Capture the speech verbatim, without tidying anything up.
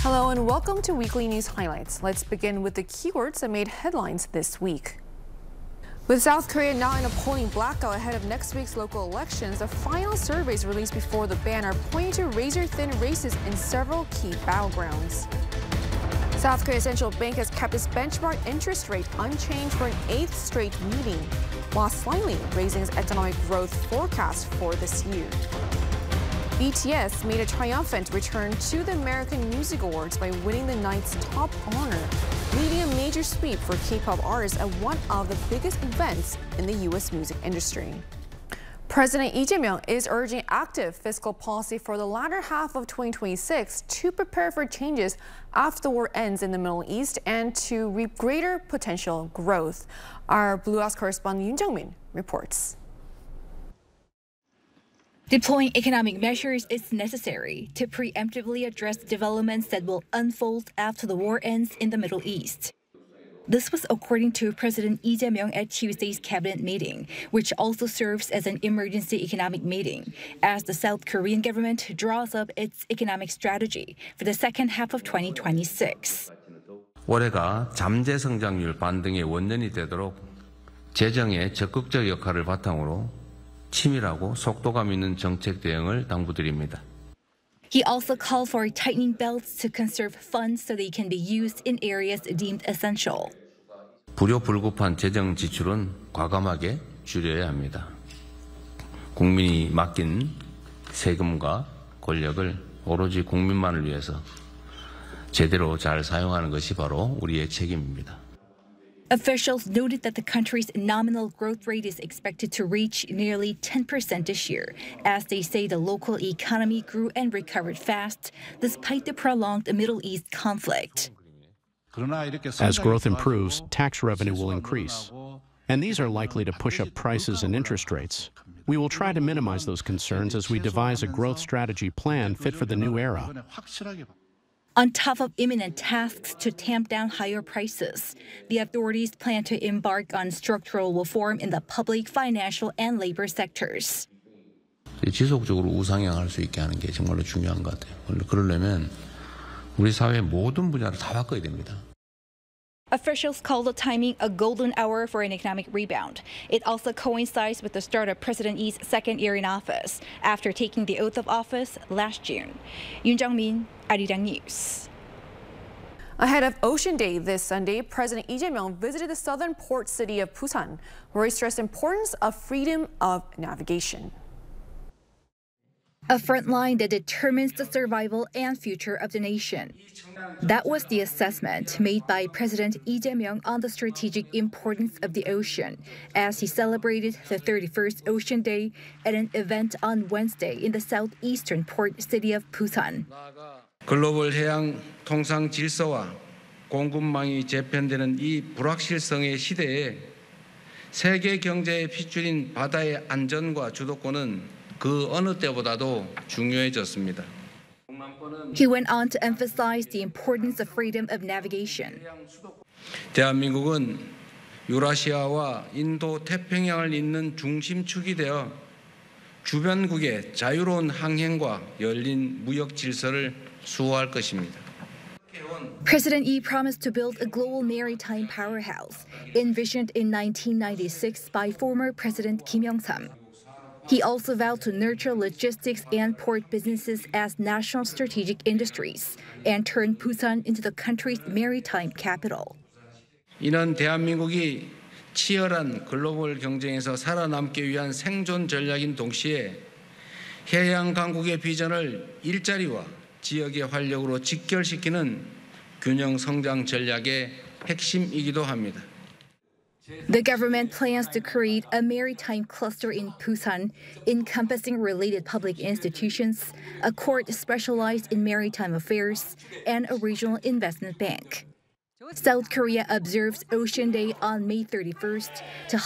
Hello and welcome to Weekly News Highlights. Let's begin with the keywords that made headlines this week. With South Korea now in a polling blackout ahead of next week's local elections, the final surveys released before the ban are pointing to razor-thin races in several key battlegrounds. South Korea's central bank has kept its benchmark interest rate unchanged for an eighth straight meeting, while slightly raising its economic growth forecast for this year. B T S made a triumphant return to the American Music Awards by winning the night's top honor, leading a major sweep for K-pop artists at one of the biggest events in the U S music industry. President Lee Jae-myung is urging active fiscal policy for the latter half of twenty twenty-six to prepare for changes after the war ends in the Middle East and to reap greater potential growth. Our Blue House correspondent Yoon Jung-min reports. Deploying economic measures is necessary to preemptively address developments that will unfold after the war ends in the Middle East. This was according to President Lee Jae-myung at Tuesday's cabinet meeting, which also serves as an emergency economic meeting, as the South Korean government draws up its economic strategy for the second half of twenty twenty-six. 올해가 잠재 성장률 반등의 원년이 되도록 재정의 적극적 역할을 바탕으로 치밀하고 속도감 있는 정책 대응을 당부드립니다. He also called for tightening belts to conserve funds so they can be used in areas deemed essential. 불효불급한 재정 지출은 과감하게 줄여야 합니다. 국민이 맡긴 세금과 권력을 오로지 국민만을 위해서 제대로 잘 사용하는 것이 바로 우리의 책임입니다. Officials noted that the country's nominal growth rate is expected to reach nearly ten percent this year, as they say the local economy grew and recovered fast despite the prolonged Middle East conflict. As growth improves, tax revenue will increase, and these are likely to push up prices and interest rates. We will try to minimize those concerns as we devise a growth strategy plan fit for the new era. On top of imminent tasks to tamp down higher prices, the authorities plan to embark on structural reform in the public, financial, and labor sectors. 지속적으로 우상향할 수 있게 하는 게 정말로 중요한 것 같아요. 그러려면 우리 사회의 모든 분야를 다 바꿔야 됩니다. Officials call the timing a golden hour for an economic rebound. It also coincides with the start of President Lee's second year in office after taking the oath of office last June. Yoon Jung-min, Arirang News. Ahead of Ocean Day this Sunday, President Lee Jae-myung visited the southern port city of Busan, where he stressed the importance of freedom of navigation. A front line that determines the survival and future of the nation. That was the assessment made by President Lee Jae-myung on the strategic importance of the ocean as he celebrated the thirty-first Ocean Day at an event on Wednesday in the southeastern port city of Busan. 글로벌 해양 통상 질서와 공급망이 재편되는 이 불확실성의 시대에 세계 경제의 핏줄인 바다의 안전과 주도권은 그 어느 때보다도 중요해졌습니다. He went on to emphasize the importance of freedom of navigation. 대한민국은 유라시아와 인도 태평양을 잇는 중심축이 되어 주변국의 자유로운 항행과 열린 무역 질서를 수호할 것입니다. President Lee promised to build a global maritime powerhouse, envisioned in nineteen ninety-six by former President Kim Young-sam. He also vowed to nurture logistics and port businesses as national strategic industries and turn Busan into the country's maritime capital. 이는 대한민국이 치열한 글로벌 경쟁에서 살아남기 위한 생존 전략인 동시에 해양 강국의 비전을 일자리와 지역의 활력으로 직결시키는 균형 성장 전략의 핵심이기도 합니다. The government plans to create a maritime cluster in Busan, encompassing related public institutions, a court specialized in maritime affairs, and a regional investment bank. South Korea observes Ocean Day on May thirty-first to